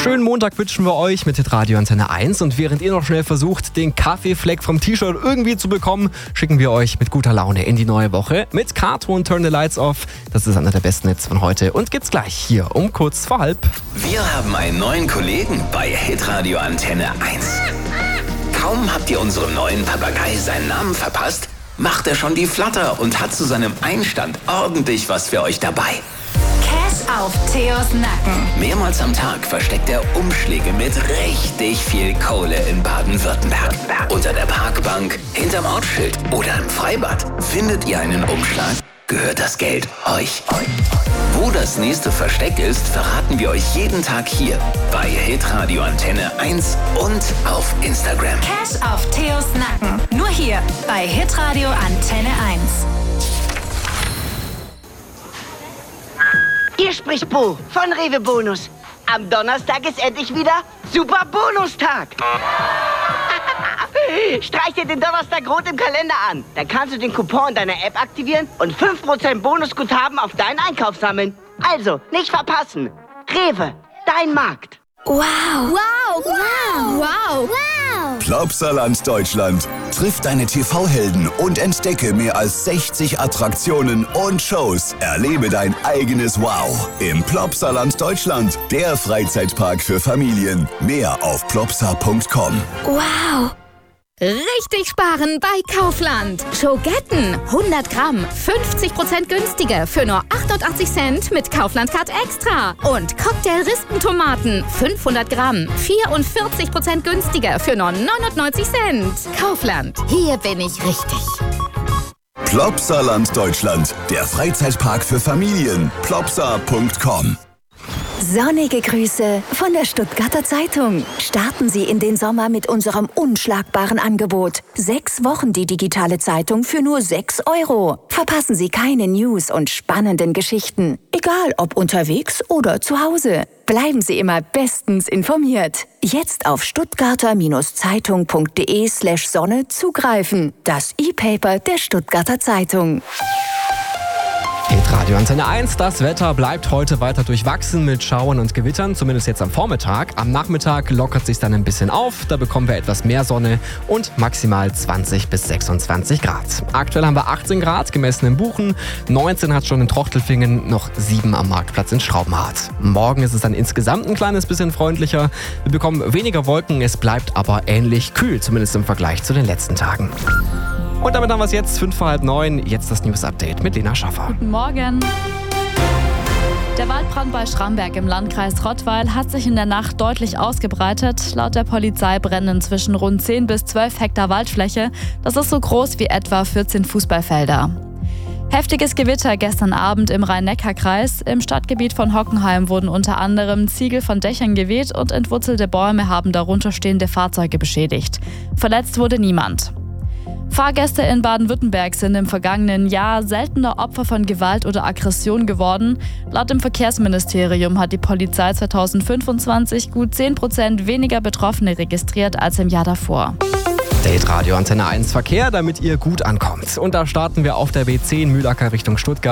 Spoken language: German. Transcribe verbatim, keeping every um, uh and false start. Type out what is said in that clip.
Schönen Montag wünschen wir euch mit Hitradio Antenne eins und während ihr noch schnell versucht, den Kaffeefleck vom T-Shirt irgendwie zu bekommen, schicken wir euch mit guter Laune in die neue Woche mit Kato und Turn the Lights Off. Das ist einer der besten Hits von heute und gibt's gleich hier um kurz vor halb. Wir haben einen neuen Kollegen bei Hitradio Antenne eins. Kaum habt ihr unserem neuen Papagei seinen Namen verpasst, macht er schon die Flatter und hat zu seinem Einstand ordentlich was für euch dabei. Cash auf Theos Nacken. Mehrmals am Tag versteckt er Umschläge mit richtig viel Kohle in Baden-Württemberg. Unter der Parkbank, hinterm Ortsschild oder im Freibad. Findet ihr einen Umschlag, gehört das Geld euch. Wo das nächste Versteck ist, verraten wir euch jeden Tag hier bei Hitradio Antenne eins und auf Instagram. Cash auf Theos Nacken. Nur hier bei Hitradio Antenne eins. Hier spricht Bo von Rewe Bonus. Am Donnerstag ist endlich wieder Super Bonustag. Streich dir den Donnerstag rot im Kalender an. Dann kannst du den Coupon in deiner App aktivieren und fünf Prozent Bonusguthaben auf deinen Einkauf sammeln. Also, nicht verpassen. Rewe, dein Markt. Wow. Wow. Wow. Wow. Wow. Plopsaland Deutschland. Triff deine T V-Helden und entdecke mehr als sechzig Attraktionen und Shows. Erlebe dein eigenes Wow im Plopsaland Deutschland. Der Freizeitpark für Familien. Mehr auf plopsa punkt com. Wow. Richtig sparen bei Kaufland. Schogetten hundert Gramm, fünfzig Prozent günstiger für nur achtundachtzig Cent mit Kaufland Card Extra. Und Cocktail-Rispentomaten fünfhundert Gramm, vierundvierzig Prozent günstiger für nur neunundneunzig Cent. Kaufland, hier bin ich richtig. Plopsaland Deutschland. Der Freizeitpark für Familien. plopsa punkt com. Sonnige Grüße von der Stuttgarter Zeitung. Starten Sie in den Sommer mit unserem unschlagbaren Angebot. Sechs Wochen die digitale Zeitung für nur sechs Euro. Verpassen Sie keine News und spannenden Geschichten. Egal ob unterwegs oder zu Hause. Bleiben Sie immer bestens informiert. Jetzt auf stuttgarter-zeitung.de slash Sonne zugreifen. Das E-Paper der Stuttgarter Zeitung. Hitradio Antenne eins, das Wetter bleibt heute weiter durchwachsen mit Schauern und Gewittern, zumindest jetzt am Vormittag. Am Nachmittag lockert sich dann ein bisschen auf, da bekommen wir etwas mehr Sonne und maximal zwanzig bis sechsundzwanzig Grad. Aktuell haben wir achtzehn Grad, gemessen in Buchen, neunzehn hat schon in Trochtelfingen, noch sieben am Marktplatz in Schraubenhardt. Morgen ist es dann insgesamt ein kleines bisschen freundlicher, wir bekommen weniger Wolken, es bleibt aber ähnlich kühl, zumindest im Vergleich zu den letzten Tagen. Und damit haben wir es jetzt, fünf vor halb neun, jetzt das News-Update mit Lena Schaffer. Guten Morgen. Der Waldbrand bei Schramberg im Landkreis Rottweil hat sich in der Nacht deutlich ausgebreitet. Laut der Polizei brennen inzwischen rund zehn bis zwölf Hektar Waldfläche. Das ist so groß wie etwa vierzehn Fußballfelder. Heftiges Gewitter gestern Abend im Rhein-Neckar-Kreis. Im Stadtgebiet von Hockenheim wurden unter anderem Ziegel von Dächern geweht und entwurzelte Bäume haben darunter stehende Fahrzeuge beschädigt. Verletzt wurde niemand. Fahrgäste in Baden-Württemberg sind im vergangenen Jahr seltener Opfer von Gewalt oder Aggression geworden. Laut dem Verkehrsministerium hat die Polizei zweitausendfünfundzwanzig gut zehn Prozent weniger Betroffene registriert als im Jahr davor. Der Hitradio Antenne eins Verkehr, damit ihr gut ankommt. Und da starten wir auf der B zehn Mühlacker Richtung Stuttgart.